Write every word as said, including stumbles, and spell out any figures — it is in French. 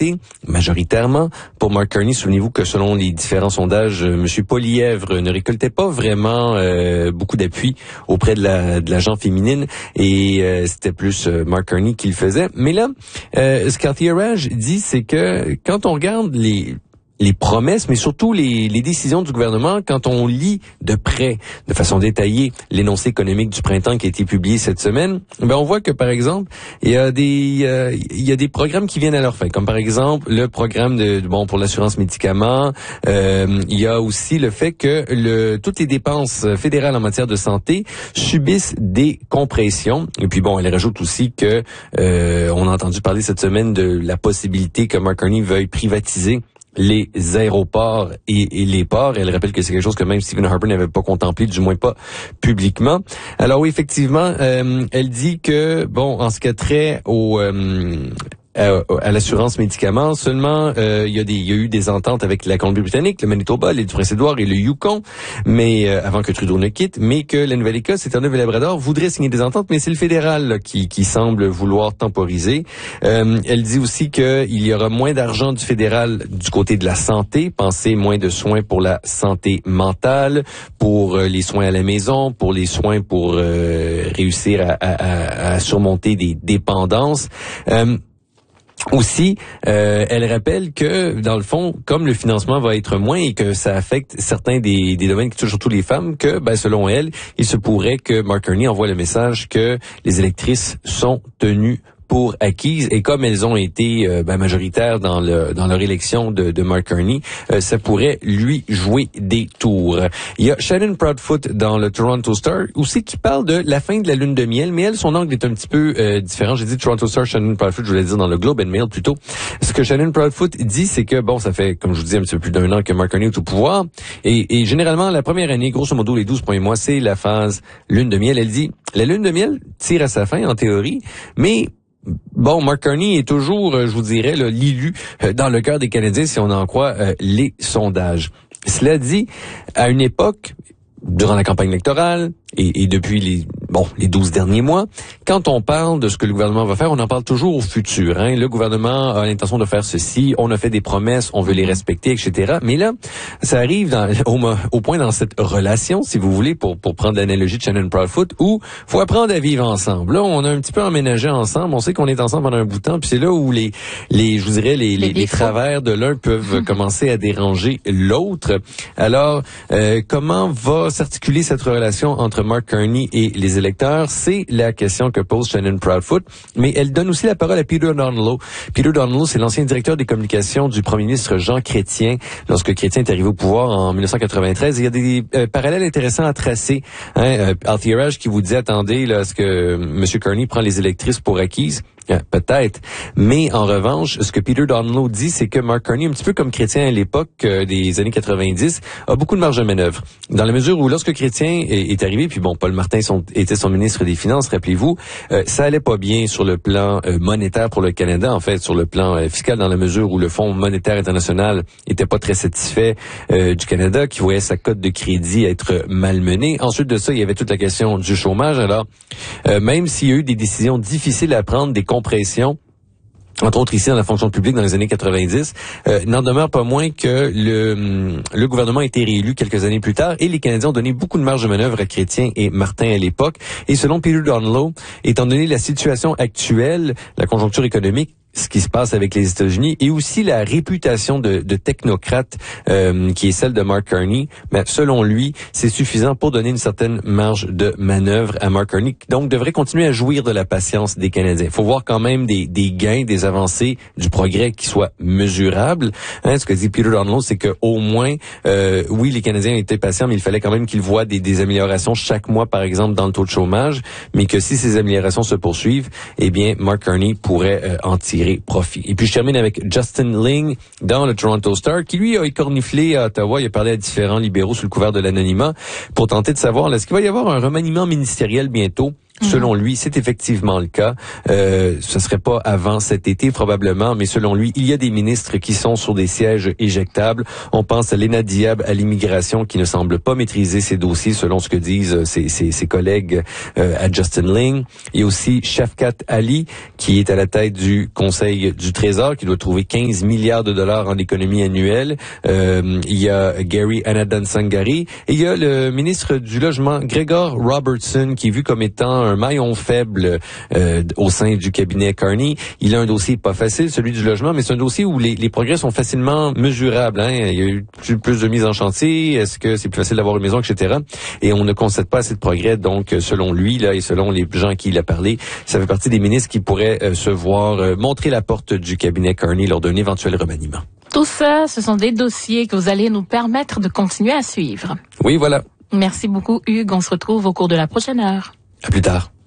voté majoritairement pour Mark Carney. Souvenez-vous que selon les différents sondages, M. Poilievre ne récoltait pas vraiment euh, beaucoup d'appui auprès de la de la gent féminine et euh, c'était plus euh, Mark Carney qui le faisait. Mais là, euh, ce qu'Arthur dit, c'est que quand on regarde les les promesses, mais surtout les, les décisions du gouvernement, quand on lit de près, de façon détaillée, l'énoncé économique du printemps qui a été publié cette semaine, ben on voit que, par exemple, il y a des euh, il y a des programmes qui viennent à leur fin, comme par exemple le programme de bon pour l'assurance médicaments. Euh, il y a aussi le fait que le toutes les dépenses fédérales en matière de santé subissent des compressions. Et puis bon, elle rajoute aussi que euh, on a entendu parler cette semaine de la possibilité que Mark Carney veuille privatiser les aéroports et, et les ports. Elle rappelle que c'est quelque chose que même Stephen Harper n'avait pas contemplé, du moins pas publiquement. Alors oui, effectivement, euh, elle dit que, bon, en ce qui a trait au... Euh, À, à l'assurance médicaments, seulement euh, il y a des il y a eu des ententes avec la Colombie-Britannique, le Manitoba, l'île du Prince-Édouard et le Yukon, mais euh, avant que Trudeau ne quitte, mais que la Nouvelle-Écosse et Terre-Neuve-et-Labrador voudraient signer des ententes, mais c'est le fédéral là, qui qui semble vouloir temporiser. Euh, elle dit aussi que il y aura moins d'argent du fédéral du côté de la santé, pensez moins de soins pour la santé mentale, pour euh, les soins à la maison, pour les soins pour euh, réussir à, à, à surmonter des dépendances. Euh, Aussi, euh, elle rappelle que, dans le fond, comme le financement va être moins et que ça affecte certains des, des domaines qui touchent surtout les femmes, que, ben, selon elle, il se pourrait que Mark Carney envoie le message que les électrices sont tenues pour acquises, et comme elles ont été euh, ben, majoritaires dans le dans leur élection de, de Mark Carney, euh, ça pourrait lui jouer des tours. Il y a Shannon Proudfoot dans le Toronto Star aussi qui parle de la fin de la lune de miel, mais elle, son angle est un petit peu euh, différent. J'ai dit Toronto Star, Shannon Proudfoot, je voulais dire dans le Globe and Mail plutôt. Ce que Shannon Proudfoot dit, c'est que, bon, ça fait, comme je vous dis, un petit peu plus d'un an que Mark Carney est au pouvoir, et, et généralement, la première année, grosso modo, les douze premiers mois, c'est la phase lune de miel. Elle dit, la lune de miel tire à sa fin, en théorie, mais bon, Mark Carney est toujours, je vous dirais, là, l'élu dans le cœur des Canadiens, si on en croit euh, les sondages. Cela dit, à une époque, durant la campagne électorale et, et depuis les bon les douze derniers mois, quand on parle de ce que le gouvernement va faire, on en parle toujours au futur. Hein. Le gouvernement a l'intention de faire ceci, on a fait des promesses, on veut les respecter, et cetera. Mais là, ça arrive dans, au, au point dans cette relation, si vous voulez, pour pour prendre l'analogie de Shannon Proudfoot, où faut apprendre à vivre ensemble. Là, on a un petit peu emménagé ensemble, on sait qu'on est ensemble pendant un bout de temps, puis c'est là où les les je vous dirais les les, les, les travers de l'un peuvent commencer à déranger l'autre. Alors, euh, comment va s'articuler cette relation entre Mark Carney et les électeurs? C'est la question que pose Shannon Proudfoot. Mais elle donne aussi la parole à Peter Donlow. Peter Donlow, c'est l'ancien directeur des communications du premier ministre Jean Chrétien, lorsque Chrétien est arrivé au pouvoir en dix-neuf cent quatre-vingt-treize. Il y a des euh, parallèles intéressants à tracer. Hein, euh, Althierage qui vous dit, attendez, là, est-ce que M. Carney prend les électrices pour acquises? Euh, peut-être. Mais en revanche, ce que Peter Donlow dit, c'est que Mark Carney, un petit peu comme Chrétien à l'époque euh, des années quatre-vingt-dix, a beaucoup de marge de manœuvre. Dans la mesure où, lorsque Chrétien est, est arrivé, puis bon, Paul Martin son, était son ministre des Finances, rappelez-vous, euh, ça allait pas bien sur le plan euh, monétaire pour le Canada, en fait, sur le plan euh, fiscal, dans la mesure où le Fonds monétaire international était pas très satisfait euh, du Canada, qui voyait sa cote de crédit être malmenée. Ensuite de ça, il y avait toute la question du chômage. Alors, euh, même s'il y a eu des décisions difficiles à prendre, des compression, entre autres ici dans la fonction publique dans les années quatre-vingt-dix, euh, n'en demeure pas moins que le, le gouvernement a été réélu quelques années plus tard et les Canadiens ont donné beaucoup de marge de manœuvre à Chrétien et Martin à l'époque. Et selon Peter Donlow, étant donné la situation actuelle, la conjoncture économique, ce qui se passe avec les États-Unis et aussi la réputation de, de technocrate euh, qui est celle de Mark Carney, mais selon lui, c'est suffisant pour donner une certaine marge de manœuvre à Mark Carney, qui donc devrait continuer à jouir de la patience des Canadiens. Il faut voir quand même des, des gains, des avancées, du progrès qui soient mesurables. Hein, ce que dit Peter Donlow, c'est que au moins, euh, oui, les Canadiens étaient patients, mais il fallait quand même qu'ils voient des, des améliorations chaque mois, par exemple, dans le taux de chômage, mais que si ces améliorations se poursuivent, eh bien, Mark Carney pourrait euh, en tirer profit. Et puis je termine avec Justin Ling dans le Toronto Star, qui lui a écorniflé à Ottawa, il a parlé à différents libéraux sous le couvert de l'anonymat pour tenter de savoir, là, est-ce qu'il va y avoir un remaniement ministériel bientôt? Selon lui, c'est effectivement le cas. Euh, ce serait pas avant cet été probablement, mais selon lui, il y a des ministres qui sont sur des sièges éjectables. On pense à Léna Diab à l'immigration qui ne semble pas maîtriser ses dossiers selon ce que disent ses, ses, ses collègues euh, à Justin Ling. Il y a aussi Shafkat Ali qui est à la tête du Conseil du Trésor qui doit trouver quinze milliards de dollars en économie annuelle. Euh, il y a Gary Anadan Sangari et il y a le ministre du Logement Gregor Robertson qui est vu comme étant un maillon faible euh, au sein du cabinet Carney. Il a un dossier pas facile, celui du logement, mais c'est un dossier où les, les progrès sont facilement mesurables. Hein. Il y a eu plus, plus de mises en chantier. Est-ce que c'est plus facile d'avoir une maison, et cetera. Et on ne constate pas assez de progrès. Donc, selon lui là et selon les gens qui il a parlé, ça fait partie des ministres qui pourraient euh, se voir euh, montrer la porte du cabinet Carney lors d'un éventuel remaniement. Tout ça, ce sont des dossiers que vous allez nous permettre de continuer à suivre. Oui, voilà. Merci beaucoup, Hugues. On se retrouve au cours de la prochaine heure. À plus tard.